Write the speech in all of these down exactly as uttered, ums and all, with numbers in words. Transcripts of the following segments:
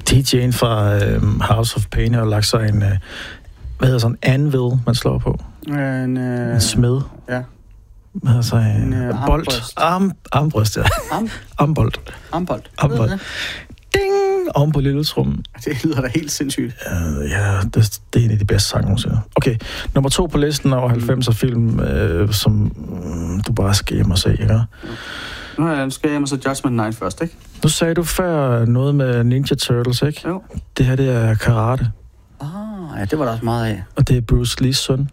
D J'en fra øh, House of Pain har lagt sig en, øh, hvad hedder sådan, anvil, man slår på. En, øh, en smed. Ja. Hvad hedder så en, en øh, bold. armbrøst. Arm, armbrøst, ja. Arm? Armbold. Armbold. Armbold. Ding! Oven på lille trummen. Det lyder da helt sindssygt. Uh, ja, det, det er en af de bedste sange nogensinde. Okay, nummer to på listen over halvfemser film, øh, som mm, du bare skal hjem og se, ikke? Nu skal jeg hjem og så Judgment Night først, ikke? Nu sagde du før noget med Ninja Turtles, ikke? Jo. Det her, det er karate. Ah, ja, det var der også meget af. Og det er Bruce Lees søn.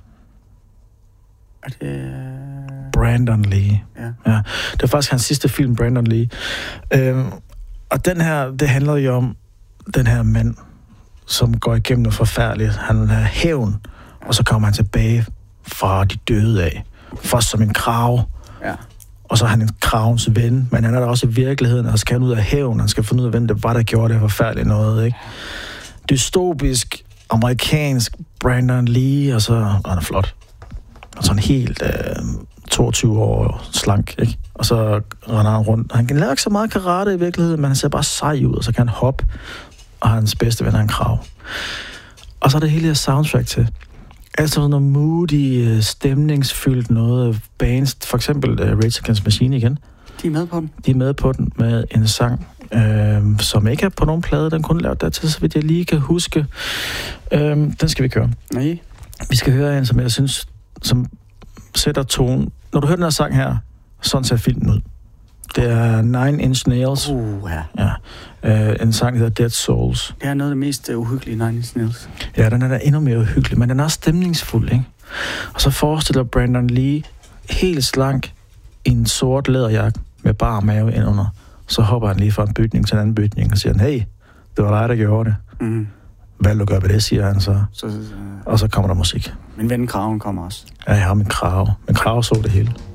Er det... Brandon Lee. Ja. Ja. Det var faktisk hans sidste film, Brandon Lee. Øhm, og den her, det handler jo om den her mand, som går igennem noget forfærdeligt. Han er hævn, og så kommer han tilbage fra de døde af. Først som en krav. Ja. Og så er han en kravens ven, men han er der også i virkeligheden, og skal han ud af hævn. Han skal finde ud af, hvem det var, der gjorde det forfærdeligt noget, ikke? Dystopisk, amerikansk Brandon Lee, og så og han er flot. Og sådan helt øh, toogtyve år slank, ikke? Og så render han rundt. Han kan lave ikke så meget karate i virkeligheden, men han ser bare sej ud, og så kan han hoppe, og hans bedste ven er en krav. Og så er det hele her soundtrack til. Altså noget moody, stemningsfyldt noget bands, for eksempel uh, Rage Against the Machine igen. De er med på den? De er med på den med en sang, øh, som ikke er på nogen plade. Den kun lavet dertil, så vidt jeg lige kan huske. Øh, den skal vi køre. Nej. Vi skal høre en, som jeg synes, som sætter tonen. Når du hører den her sang her, sådan ser filmen ud. Det er Nine Inch Nails. Uh, ja. ja. Øh, en sang, der hedder Dead Souls. Det er noget af det mest uh, uhyggelige Nine Inch Nails. Ja, den er da endnu mere uhyggelig, men den er også stemningsfuld, ikke? Og så forestiller Brandon Lee helt slank i en sort læderjakke med bar mave indunder. Så hopper han lige fra en bygning til en anden bygning og siger, hey, det var dig, der gjorde det. Mm. Hvad vil du gøre ved det, siger han så. så, så og så kommer der musik. Min ven Kraven kommer også. Ja, jeg har min krav. Min krav så det hele.